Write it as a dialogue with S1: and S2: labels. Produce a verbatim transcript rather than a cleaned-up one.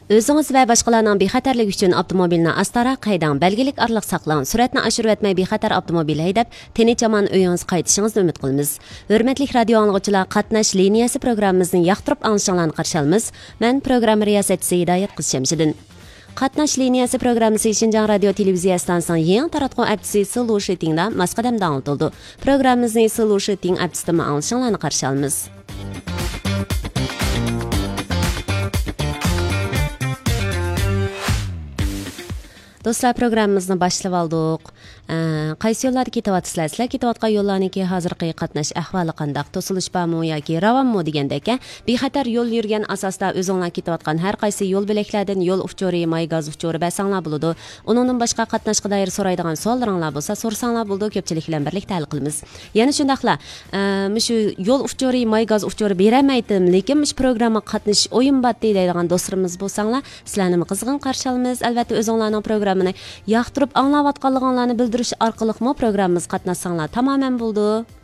S1: Özünüz və başqalarının bexatarlıq üçün avtomobilni astara qaydang, belgilik aralıq saqlang, sürətni aşırıb etmay bexatar avtomobil haydab, tinch aman uyingiz qaytishingizni umid qilamiz. Hurmatli radio anglag'uchilar, qatnash liniyasi programmamizni yoqtirib anglashinglarni qarshi olamiz. Men program riyosatchisi Hidoyat Qizchamshidin. Qatnash liniyasi programmasi Şinjan radio televiziya stansiyasining yangi taratquv aptisi Sulu Shitingda masqadam da'vatildi. Programmamizni Sulu Shiting aptisida anglashinglarni qarshi olamiz. Do'stlar, programmamizni boshlab oldik. Qaysi yo'llarga ketyapsizlar? Sizlar ketayotgan yo'llarniki hozirgi qatnash ahvoli qandaq? To'silish bormi yoki ravonmi degandek, bexatar yo'l yurgan asosda o'zinglar ketayotgan har qaysi yo'l belaklardan yo'l uchuri, may gaz uchuri basanglar bo'ladi. Uningdan boshqa qatnashga doir so'raydigan savollaringlar bo'lsa, so'rsanglar bo'ldi, ko'pchilik bilan birlikda hal qilamiz. Yana shundaqla, shu yo'l uchuri, may gaz uchuri beramaydim, lekin shu programma qatnash o'yin batdi deydigan do'stlarimiz bo'lsanglar, sizlarni qizg'in qarshi olamiz. Albatta o'zinglarning programmani yoqtirib anglayotganligingizni bildirish orqali mo programmamiz qatnashsanglar tamoman bo'ldi.